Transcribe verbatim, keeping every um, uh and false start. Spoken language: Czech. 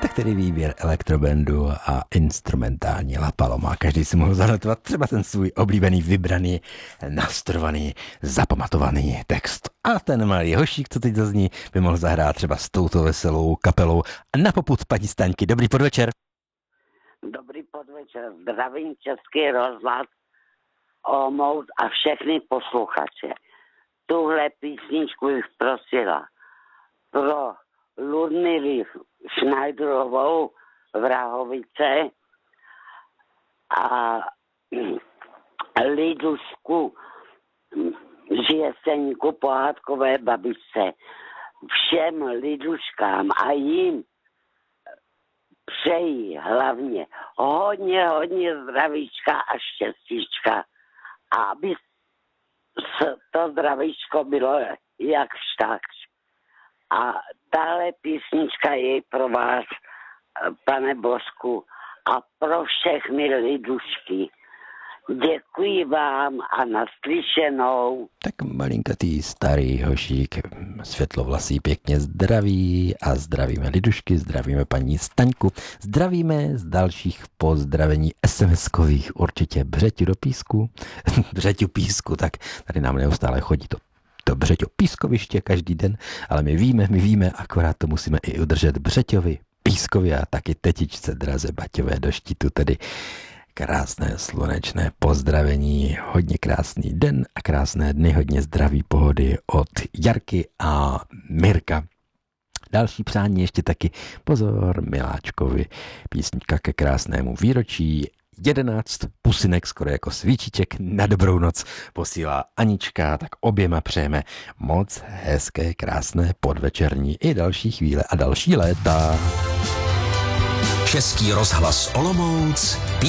Tak tedy výběr elektrobandu a instrumentální La Paloma. Každý si mohl zanotovat třeba ten svůj oblíbený, vybraný, nastrovaný, zapamatovaný text. A ten malý hošík, co teď zazní, by mohl zahrát třeba s touto veselou kapelou na popud paní Staňky. Dobrý podvečer. Dobrý podvečer. Zdravím Český rozhlas, Olomouc a všechny posluchače. Tuhle písničku bych prosila pro Ludmilu Schneiderovou Vrahovice a Lidušku z Jeseníku pohádkové babičce. Všem liduškám a jim přeji hlavně hodně, hodně zdravíčka a štěstíčka. A aby to zdravíčko bylo jakž takž. A tahle písnička je pro vás, pane Bosku, a pro všechny lidušky. Děkuji vám a naslyšenou. Tak malinkatý starý hošík, světlovlasý, pěkně zdraví a zdravíme lidušky, zdravíme paní Staňku, zdravíme z dalších pozdravení es em eskových určitě Břeťu do písku, Břeťu písku, tak tady nám neustále chodí to to Břeťo pískoviště každý den, ale my víme, my víme, akorát to musíme i udržet Břeťovi pískovi a taky tetičce draze Baťové do štítu, tedy krásné slunečné pozdravení, hodně krásný den a krásné dny, hodně zdraví pohody od Jarky a Mirka. Další přání ještě taky, pozor Miláčkovi, písnička ke krásnému výročí, jedenáct pusinek, skoro jako svíčiček na dobrou noc posílá Anička, tak oběma přejeme moc hezké, krásné podvečerní i další chvíle a další léta. Český rozhlas Olomouc.